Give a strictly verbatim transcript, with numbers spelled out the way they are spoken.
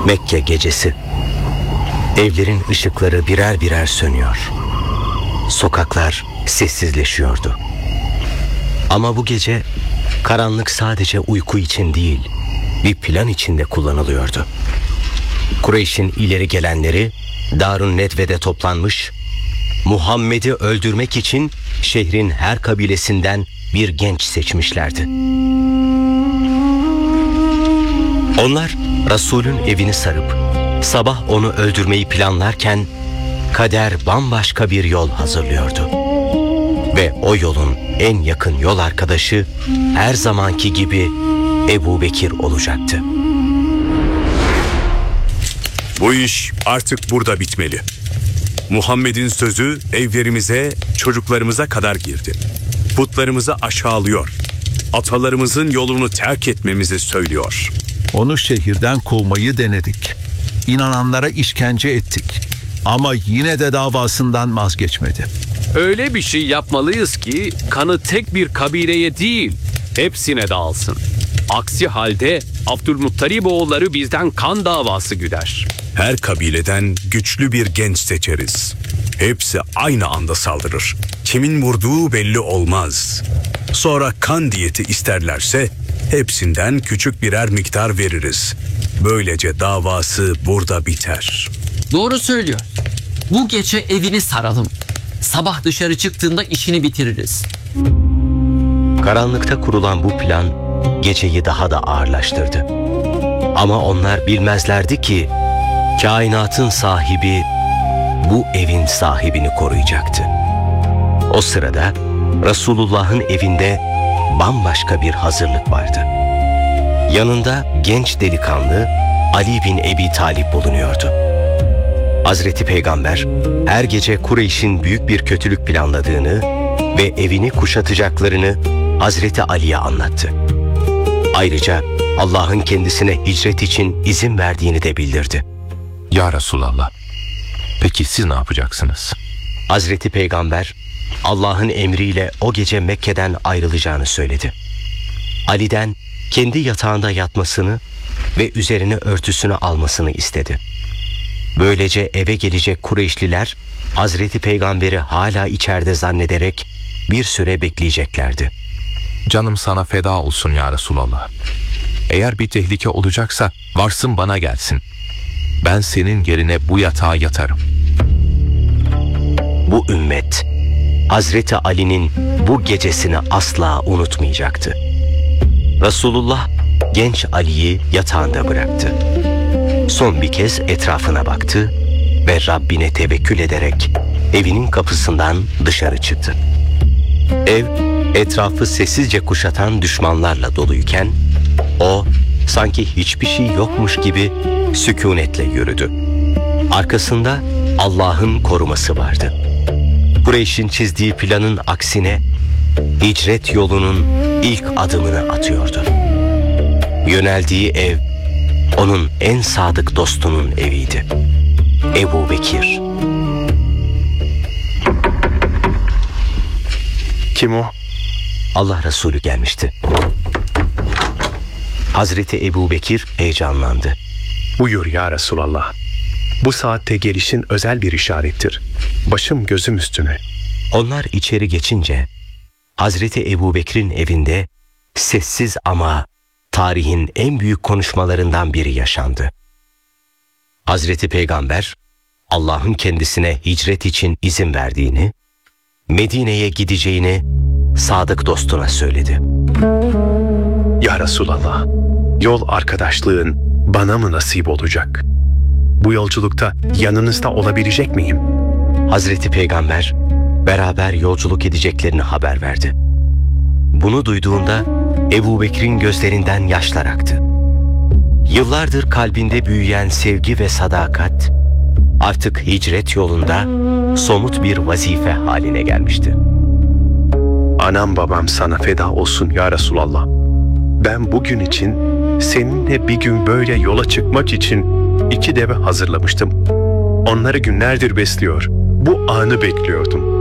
Mekke gecesi. Evlerin ışıkları birer birer sönüyor. Sokaklar sessizleşiyordu. Ama bu gece karanlık sadece uyku için değil, bir plan içinde kullanılıyordu. Kureyş'in ileri gelenleri Darun Nedve'de toplanmış, Muhammed'i öldürmek için şehrin her kabilesinden bir genç seçmişlerdi. Onlar Resul'ün evini sarıp sabah onu öldürmeyi planlarken kader bambaşka bir yol hazırlıyordu. Ve o yolun en yakın yol arkadaşı her zamanki gibi Ebu Bekir olacaktı. Bu iş artık burada bitmeli. Muhammed'in sözü evlerimize, çocuklarımıza kadar girdi. Putlarımızı aşağılıyor. Atalarımızın yolunu terk etmemizi söylüyor. Onu şehirden kovmayı denedik. İnananlara işkence ettik. Ama yine de davasından vazgeçmedi. Öyle bir şey yapmalıyız ki kanı tek bir kabileye değil, hepsine dağılsın. Aksi halde Abdülmuttalib oğulları bizden kan davası güder. Her kabileden güçlü bir genç seçeriz. Hepsi aynı anda saldırır. Kimin vurduğu belli olmaz. Sonra kan diyeti isterlerse hepsinden küçük birer miktar veririz. Böylece davası burada biter. Doğru söylüyor. Bu gece evini saralım. Sabah dışarı çıktığında işini bitiririz. Karanlıkta kurulan bu plan geceyi daha da ağırlaştırdı. Ama onlar bilmezlerdi ki kainatın sahibi bu evin sahibini koruyacaktı. O sırada Resulullah'ın evinde bambaşka bir hazırlık vardı. Yanında genç delikanlı Ali bin Ebi Talip bulunuyordu. Hazreti Peygamber her gece Kureyş'in büyük bir kötülük planladığını ve evini kuşatacaklarını Hazreti Ali'ye anlattı. Ayrıca Allah'ın kendisine hicret için izin verdiğini de bildirdi. Ya Resulallah, peki siz ne yapacaksınız? Hazreti Peygamber Allah'ın emriyle o gece Mekke'den ayrılacağını söyledi. Ali'den kendi yatağında yatmasını ve üzerine örtüsünü almasını istedi. Böylece eve gelecek Kureyşliler Hazreti Peygamber'i hala içeride zannederek bir süre bekleyeceklerdi. Canım sana feda olsun ya Resulallah. Eğer bir tehlike olacaksa varsın bana gelsin. Ben senin yerine bu yatağa yatarım. Bu ümmet Hazreti Ali'nin bu gecesini asla unutmayacaktı. Resulullah genç Ali'yi yatağında bıraktı. Son bir kez etrafına baktı ve Rabbine tevekkül ederek evinin kapısından dışarı çıktı. Ev etrafı sessizce kuşatan düşmanlarla doluyken o sanki hiçbir şey yokmuş gibi sükunetle yürüdü. Arkasında Allah'ın koruması vardı. Kureyş'in çizdiği planın aksine hicret yolunun ilk adımını atıyordu. Yöneldiği ev onun en sadık dostunun eviydi. Ebu Bekir. Kim o? Allah Resulü gelmişti. Hazreti Ebu Bekir heyecanlandı. Buyur ya Resulallah. Bu saatte gelişin özel bir işarettir. Başım gözüm üstüne. Onlar içeri geçince Hazreti Ebu Bekir'in evinde sessiz ama tarihin en büyük konuşmalarından biri yaşandı. Hazreti Peygamber Allah'ın kendisine hicret için izin verdiğini, Medine'ye gideceğini sadık dostuna söyledi. Ya Resulallah, yol arkadaşlığın bana mı nasip olacak? Bu yolculukta yanınızda olabilecek miyim? Hazreti Peygamber beraber yolculuk edeceklerini haber verdi. Bunu duyduğunda Ebu Bekir'in gözlerinden yaşlar aktı. Yıllardır kalbinde büyüyen sevgi ve sadakat artık hicret yolunda somut bir vazife haline gelmişti. Anam babam sana feda olsun ya Resulallah. Ben bugün için seninle bir gün böyle yola çıkmak için iki deve hazırlamıştım. Onları günlerdir besliyor. Bu anı bekliyordum.